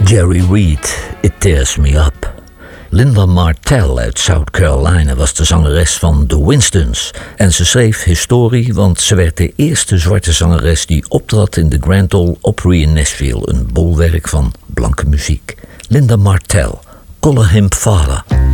Jerry Reed, It Tears Me Up. Linda Martell uit South Carolina was de zangeres van The Winstons. En ze schreef historie, want ze werd de eerste zwarte zangeres die optrad in de Grand Ole Opry in Nashville, een bolwerk van blanke muziek. Linda Martell, Call Him Father.